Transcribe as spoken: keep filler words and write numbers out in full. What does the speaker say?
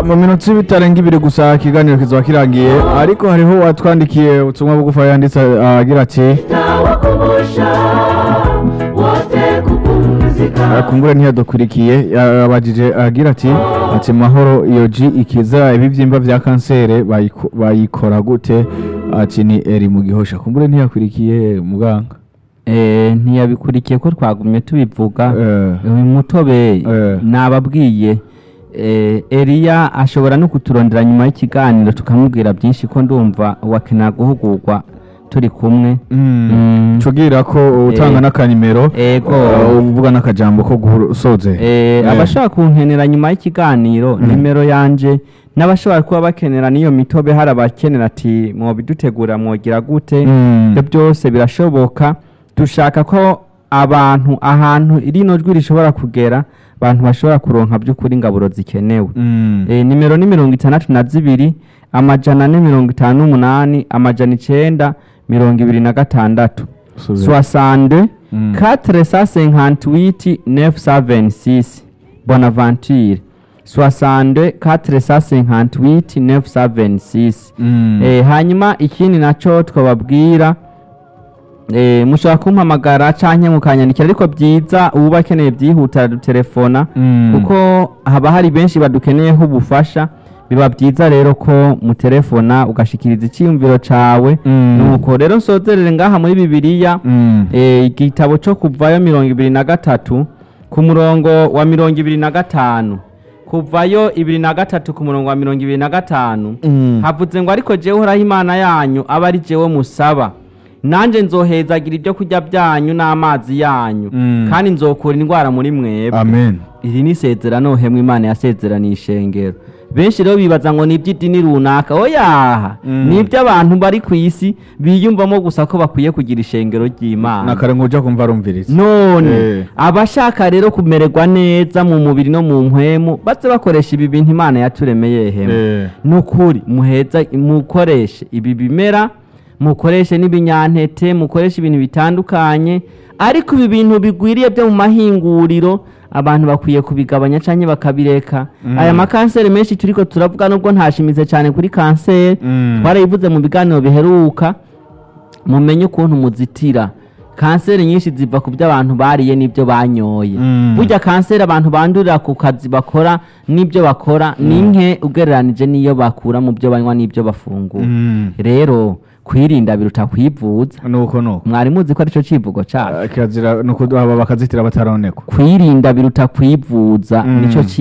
mu minota bitarenga ibiri gusa ikiganiro kizoba kirangiye ariko hariho watwandikiye ubutumwa bugufi yanditse agira ati kumbure ntiyadukurikiye yabajije agira ati ati mahoro iyo ji ikiza ibibyimba vya kansere bayikora gute ati ni eri mu Gihosha kumbure ntiyakurikiye muganga eh ntiyabikurikiye ko twagumye tubivuga uyu mutobe nababwiye eh Elia ashobora no kuturondera nyuma y'ikiganiro tukamubwira byinshi ko ndumva wakena guhugurwa turi kumwe cugira ko utanga n'akanimero ego uvuga n'akajambo ko gusoze eh abashaka kunkenera nyuma y'ikiganiro nimero yanje n'abashobora kuba bakenera niyo mitobe hari abakenera ati mwo bidutegura mwogira gute ibyo byose birashoboka dushaka ko abantu ahantu irino jwi rishobora kugera abantu bashobora kuronka by'ukuri ingaburo zikenewe eh nimero ni mirongo itandatu na zibiri amajana ne mirongo itanu n'umunani amajana icenda mirongo ibiri na gatandatu soixante quatre cent cinquante-huit neuf cent vingt-six Bonaventure soixante quatre cent cinquante-huit neuf cent vingt-six eh hanyuma ikindi naco twababwira eh mushaka kumpamagara canke mukanyandikira ariko byiza ubu bakeneye byihuta dutelefona kuko haba hari benshi badukeneyeho ubufasha biba byiza rero ko mu telefona ugashikiriza icyumviro cawe nuko rero nsozerere ngaha muri Bibiliya eh igitabo cyo kuvayo mirongo ibiri na gatatu ku murongo wa mirongo ibiri na gatanu kuvayo ibiri na gatatu ku murongo wa mirongo ibiri na gatanu havuze ngo ariko jewe horaho Imana yanyu aba ari jewe musaba nanje nzohezagira ibyo kurya byanyu n'amazi yanyu kandi nzokura indwara muri mwebwe amen iri ni sezerano hemwe Imana yasezeraniye ishengero benshi rero bibaza ngo ni iby'idini runaka oyaha ni iby'abantu bari ku isi biyumvamo gusa ko bakwiye kugira ishengero ry'Imana nakare nguja kumva rumviriza none abashaka rero kumererwa neza mu mubiri no mu mpwemu baze bakoresha ibi bintu Imana yaturemeye hemwe nukuri muheza mukoreshe ibi bimera mukoreshe n'ibinyantete mukoreshe ibintu bitandukanye ariko ibi bintu bigwiriye byo mu mahinguriro abantu bakwiye kubigabanya canke bakabireka aya makanseri menshi turiko turavuga nubwo ntashimize cyane kuri kanseri twarayivuze mu biganiro biheruka mumenye ukuntu muzitira kanseri nyinshi ziva ku by'abantu bariye n'ibyo banyoye burya kanseri abantu bandurira ku kazi bakora n'ibyo bakora ninke ugereranije niyo bakura mu byo banywa n'ibyo bafungura rero kwirinda biruta kwivuza nuko nuko mwari muzi ko arico civugo cyacu kirazira nuko bakazitira bataroneko kwirinda biruta kwivuza nico